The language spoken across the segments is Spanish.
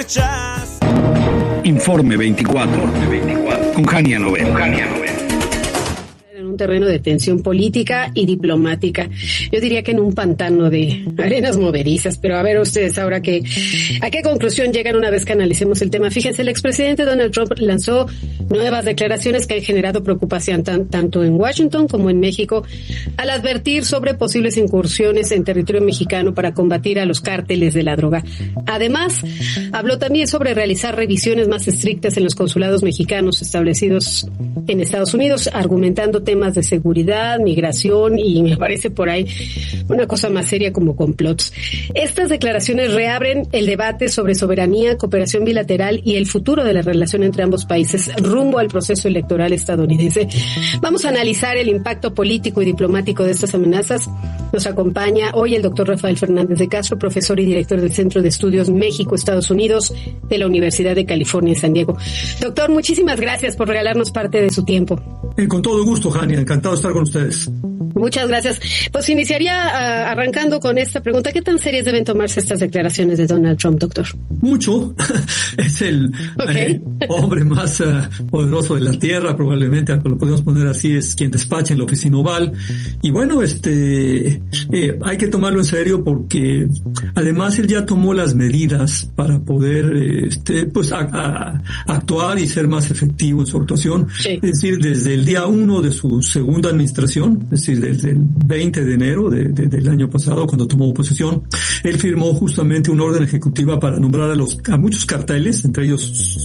Informe 24 con Jania Novel. En un terreno de tensión política y diplomática. Yo diría que en un pantano de arenas movedizas, pero a ver ustedes ahora a qué conclusión llegan una vez que analicemos el tema. Fíjense, el expresidente Donald Trump lanzó nuevas declaraciones que han generado preocupación tanto en Washington como en México al advertir sobre posibles incursiones en territorio mexicano para combatir a los cárteles de la droga. Además, habló también sobre realizar revisiones más estrictas en los consulados mexicanos establecidos en Estados Unidos, argumentando temas de seguridad, migración y me parece por ahí una cosa más seria como complots. Estas declaraciones reabren el debate sobre soberanía, cooperación bilateral y el futuro de la relación entre ambos países rumbo al proceso electoral estadounidense. Vamos a analizar el impacto político y diplomático de estas amenazas. Nos acompaña hoy el doctor Rafael Fernández de Castro, profesor y director del Centro de Estudios México-Estados Unidos de la Universidad de California en San Diego. Doctor, muchísimas gracias por regalarnos parte de su tiempo. Con todo gusto, Jania. Encantado de estar con ustedes. Muchas gracias. Pues iniciaría arrancando con esta pregunta. ¿Qué tan serias deben tomarse estas declaraciones de Donald Trump, doctor? Mucho. Es el hombre más poderoso de la Tierra, probablemente, lo podemos poner así, es quien despacha en la oficina oval. Y bueno, hay que tomarlo en serio porque además él ya tomó las medidas para poder actuar y ser más efectivo en su actuación. Sí. Es decir, desde el día 1 de su segunda administración, es decir, desde el 20 de enero del año pasado, cuando tomó posesión, él firmó justamente una orden ejecutiva para nombrar a muchos carteles, entre ellos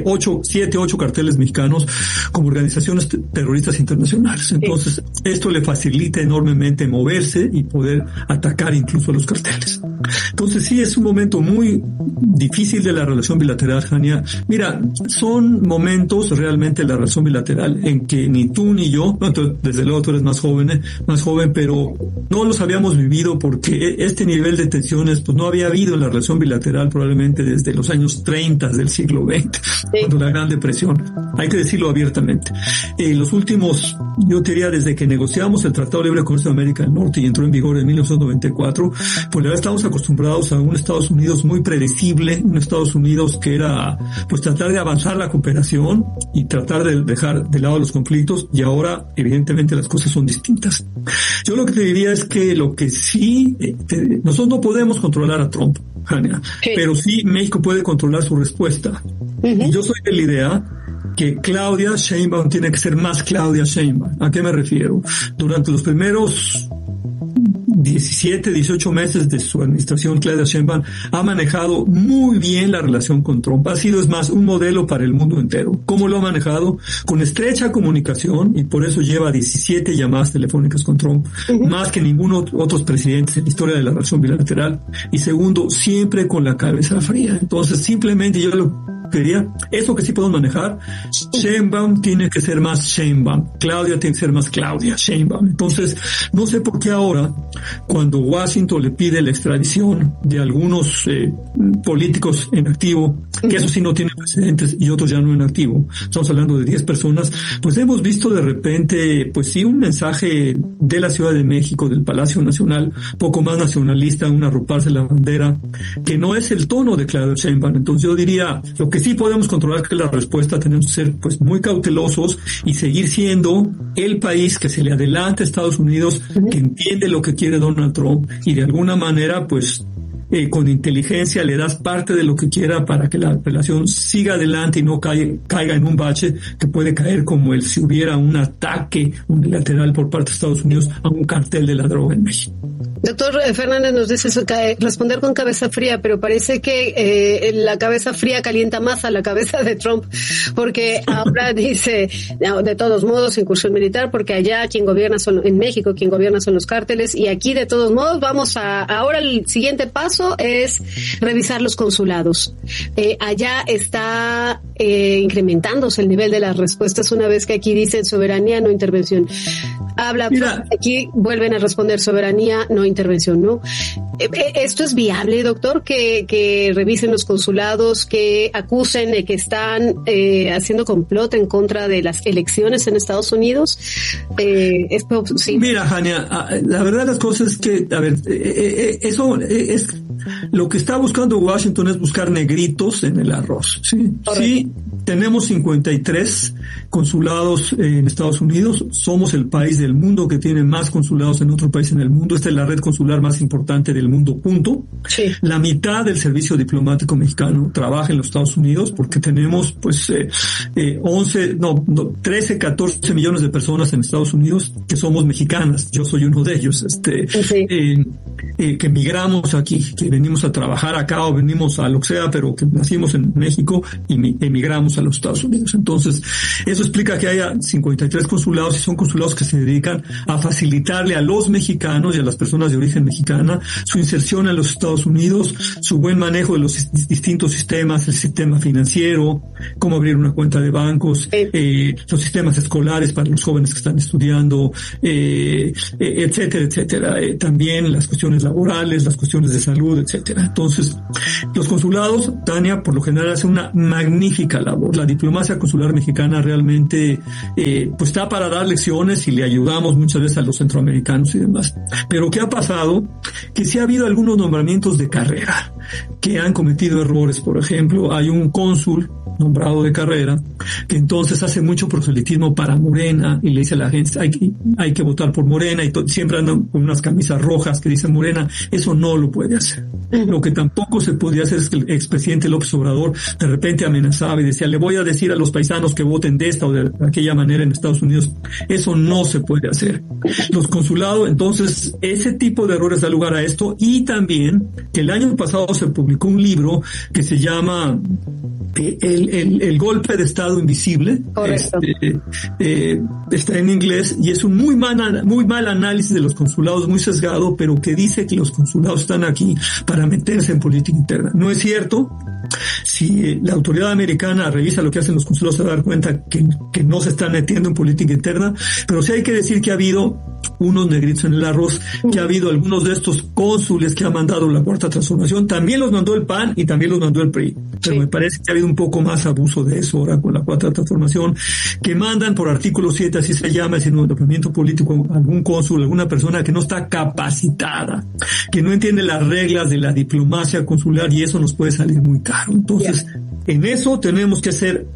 8 carteles mexicanos, como organizaciones terroristas internacionales. Entonces, esto le facilita enormemente moverse y poder atacar incluso a los carteles. Entonces, sí, es un momento muy difícil de la relación bilateral, Jania. Mira, son momentos realmente de la relación bilateral en que ni tú ni yo, desde luego tú eres más joven, pero no los habíamos vivido porque este nivel de tensiones pues no había habido en la relación bilateral probablemente desde los años 30 del siglo XX, cuando la Gran Depresión. Hay que decirlo abiertamente. Los últimos, yo diría, desde que negociamos el Tratado de Libre Comercio de América del Norte y entró en vigor en 1994, pues ya estamos acostumbrados a un Estados Unidos muy predecible, un Estados Unidos que era pues tratar de avanzar la cooperación y tratar de dejar de lado los conflictos, y ahora evidentemente las cosas son distintas. Yo lo que te diría es que lo que sí, nosotros no podemos controlar a Trump, Jania, pero sí México puede controlar su respuesta. Y yo soy de la idea que Claudia Sheinbaum tiene que ser más Claudia Sheinbaum. ¿A qué me refiero? Durante los primeros 17, 18 meses de su administración, Claudia Sheinbaum ha manejado muy bien la relación con Trump. Ha sido, es más, un modelo para el mundo entero. ¿Cómo lo ha manejado? Con estrecha comunicación, y por eso lleva 17 llamadas telefónicas con Trump, más que ninguno otros presidentes en la historia de la relación bilateral. Y segundo, siempre con la cabeza fría. Entonces, simplemente yo lo diría, eso que sí podemos manejar, Sheinbaum tiene que ser más Sheinbaum, Claudia tiene que ser más Claudia Sheinbaum. Entonces, no sé por qué ahora, cuando Washington le pide la extradición de algunos políticos en activo, que eso sí no tiene precedentes y otros ya no en activo, estamos hablando de 10 personas, pues hemos visto de repente, pues sí, un mensaje de la Ciudad de México, del Palacio Nacional, poco más nacionalista, un arroparse la bandera, que no es el tono de Claudia Sheinbaum. Entonces yo diría, lo que sí podemos controlar que la respuesta, tenemos que ser pues muy cautelosos y seguir siendo el país que se le adelanta a Estados Unidos, que entiende lo que quiere Donald Trump y de alguna manera pues con inteligencia le das parte de lo que quiera para que la relación siga adelante y no caiga en un bache que puede caer como si hubiera un ataque unilateral por parte de Estados Unidos a un cartel de la droga en México. Doctor Fernández nos dice responder con cabeza fría, pero parece que la cabeza fría calienta más a la cabeza de Trump, porque ahora dice, no, de todos modos, incursión militar, porque allá en México quien gobierna son los cárteles, y aquí de todos modos ahora el siguiente paso es revisar los consulados. Allá está incrementándose el nivel de las respuestas una vez que aquí dicen soberanía, no intervención. Aquí vuelven a responder soberanía, no intervención, ¿no? ¿Esto es viable, doctor? Que revisen los consulados, que acusen de que están haciendo complot en contra de las elecciones en Estados Unidos. Sí. Mira, Jania, la verdad de las cosas es que, eso es lo que está buscando Washington es buscar negritos en el arroz, ¿sí? Sí, tenemos 53 consulados en Estados Unidos. Somos el país del mundo que tiene más consulados en otro país en el mundo. Esta es la red consular más importante del mundo, punto. Sí. La mitad del servicio diplomático mexicano trabaja en los Estados Unidos porque tenemos, pues, 13, 14 millones de personas en Estados Unidos que somos mexicanas. Yo soy uno de ellos, que migramos aquí, que venimos a trabajar acá o venimos a lo que sea, pero que nacimos en México y emigramos a los Estados Unidos. Entonces, eso explica que haya 53 consulados y son consulados que se dedican a facilitarle a los mexicanos y a las personas de origen mexicana su inserción en los Estados Unidos, su buen manejo de los distintos sistemas, el sistema financiero, cómo abrir una cuenta de bancos, los sistemas escolares para los jóvenes que están estudiando, etcétera, etcétera. También las cuestiones laborales, las cuestiones de salud, etcétera. Entonces, los consulados, Tania, por lo general hacen una magnífica labor. La diplomacia consular mexicana realmente pues está para dar lecciones y le ayudamos muchas veces a los centroamericanos y demás. Pero ¿qué ha pasado? Que sí ha habido algunos nombramientos de carrera que han cometido errores. Por ejemplo, hay un cónsul nombrado de carrera que entonces hace mucho proselitismo para Morena y le dice a la gente hay que votar por Morena y siempre andan con unas camisas rojas que dicen Morena. Eso no lo puede hacer. Lo que tampoco se podía hacer es que el expresidente López Obrador de repente amenazaba y decía, le voy a decir a los paisanos que voten de esta o de aquella manera en Estados Unidos. Eso no se puede hacer. Los consulados, entonces, ese tipo de errores da lugar a esto. Y también que el año pasado se publicó un libro que se llama el golpe de Estado invisible. Correcto. Está en inglés y es un muy mal análisis de los consulados, muy sesgado, pero que dice que los consulados están aquí para meterse en política interna. No es cierto. Si la autoridad americana revisa lo que hacen los consulados, se va a dar cuenta que no se están metiendo en política interna, pero sí hay que decir que ha habido unos negritos en el arroz, que ha habido algunos de estos cónsules que ha mandado la Cuarta Transformación, también los mandó el PAN y también los mandó el PRI, pero me parece que ha habido un poco más abuso de eso ahora con la Cuarta Transformación, que mandan por artículo 7, así se llama, es el nombramiento político, algún cónsul, alguna persona que no está capacitada, que no entiende las reglas de la diplomacia consular, y eso nos puede salir muy caro. Entonces, en eso tenemos que hacer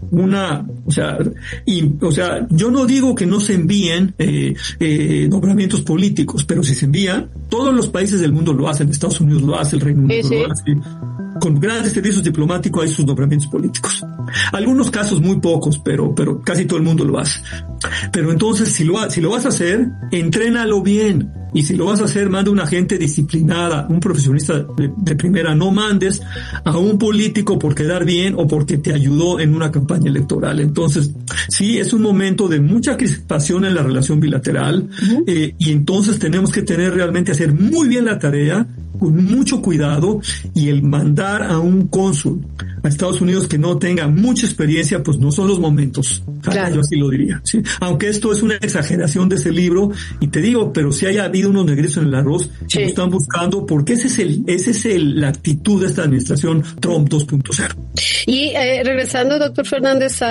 yo no digo que no se envíen nombramientos políticos, pero si se envían, todos los países del mundo lo hacen, Estados Unidos lo hace, el Reino Unido lo hace. Con grandes servicios diplomáticos hay sus nombramientos políticos. Algunos casos muy pocos, pero casi todo el mundo lo hace. Pero entonces, si lo vas a hacer, entrénalo bien. Y si lo vas a hacer, manda una gente disciplinada, un profesionista de primera. No mandes a un político por quedar bien o porque te ayudó en una campaña electoral. Entonces, sí, es un momento de mucha crispación en la relación bilateral. Y entonces tenemos que hacer muy bien la tarea, con mucho cuidado, y el mandar a un cónsul a Estados Unidos que no tenga mucha experiencia, pues no son los momentos. Claro. Yo así lo diría, ¿sí? Aunque esto es una exageración de ese libro, y te digo, pero sí haya habido unos negritos en el arroz que lo están buscando, porque esa es la actitud de esta administración Trump 2.0. Y regresando, doctor Fernández,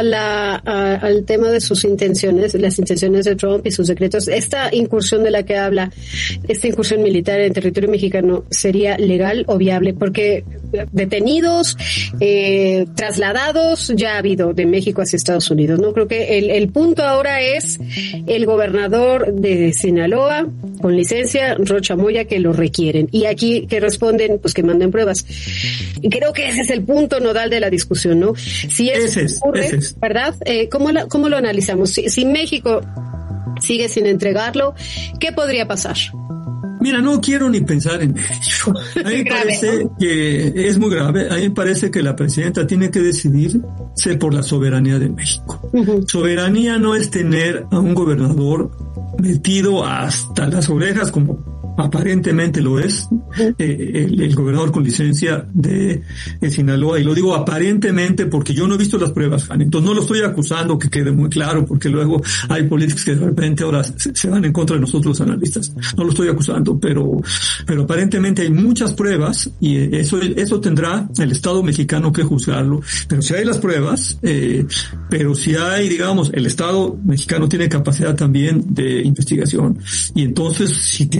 al tema de sus intenciones, las intenciones de Trump y sus decretos, esta incursión de la que habla, esta incursión militar en territorio mexicano, ¿sería legal o viable? Porque detenidos, trasladados, ya ha habido de México hacia Estados Unidos, ¿no? Creo que el punto ahora es el gobernador de Sinaloa, con licencia, Rocha Moya, que lo requieren. Y aquí que responden, pues que manden pruebas. Y creo que ese es el punto nodal de la discusión, ¿no? Si eso ocurre, ¿verdad? ¿Cómo lo analizamos? Si México sigue sin entregarlo, ¿qué podría pasar? Mira, no quiero ni pensar en ello. A mí me parece que es muy grave. A mí me parece que la presidenta tiene que decidirse por la soberanía de México. Soberanía no es tener a un gobernador metido hasta las orejas, como aparentemente lo es, el gobernador con licencia de Sinaloa, y lo digo aparentemente porque yo no he visto las pruebas, Fanny. Entonces no lo estoy acusando, que quede muy claro, porque luego hay políticos que de repente ahora se van en contra de nosotros los analistas. No lo estoy acusando, pero aparentemente hay muchas pruebas, y eso tendrá el Estado mexicano que juzgarlo. Pero si hay las pruebas, pero si hay, digamos, el Estado mexicano tiene capacidad también de investigación, y entonces si tiene pruebas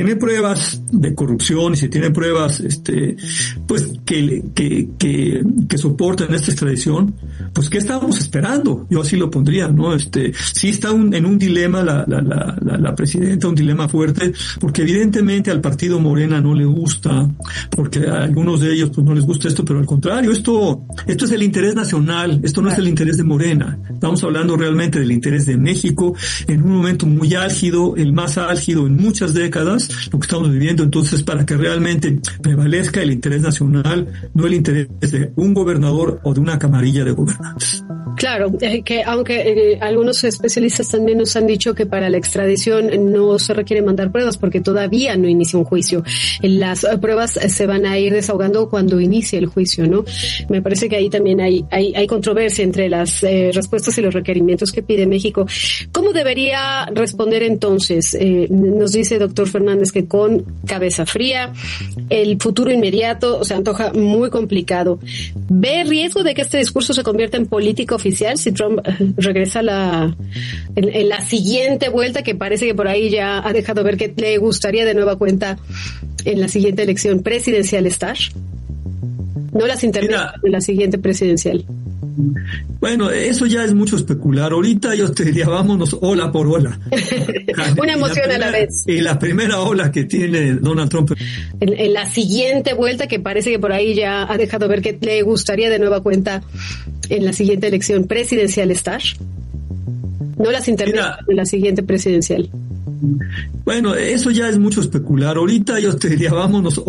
pruebas de corrupción y si tiene pruebas, pues que soporten esta extradición, pues ¿qué estábamos esperando? Yo así lo pondría, ¿no? Sí está en un dilema la presidenta, un dilema fuerte, porque evidentemente al partido Morena no le gusta, porque a algunos de ellos pues no les gusta esto, pero al contrario, esto es el interés nacional, esto no es el interés de Morena. Estamos hablando realmente del interés de México en un momento muy álgido, el más álgido en muchas décadas, lo que estamos viviendo. Entonces, para que realmente prevalezca el interés nacional, no el interés de un gobernador o de una camarilla de gobernantes. Claro, que aunque algunos especialistas también nos han dicho que para la extradición no se requiere mandar pruebas porque todavía no inicia un juicio. Las pruebas se van a ir desahogando cuando inicie el juicio, ¿no? Me parece que ahí también hay controversia entre las respuestas y los requerimientos que pide México. ¿Cómo debería responder entonces? Nos dice doctor Fernández que con cabeza fría, el futuro inmediato se antoja muy complicado. ¿Ve riesgo de que este discurso se convierta en política oficial si Trump regresa en la siguiente vuelta, que parece que por ahí ya ha dejado ver que le gustaría de nueva cuenta en la siguiente elección presidencial estar? No las intermedias, en la siguiente presidencial. Bueno, eso ya es mucho especular. Ahorita yo te diría, vámonos ola por ola. Una emoción a la vez. Y la primera ola que tiene Donald Trump. En la siguiente vuelta, que parece que por ahí ya ha dejado ver que le gustaría de nueva cuenta en la siguiente elección presidencial estar. No las intermedias, en la siguiente presidencial. Bueno, eso ya es mucho especular. Ahorita yo te diría, vámonos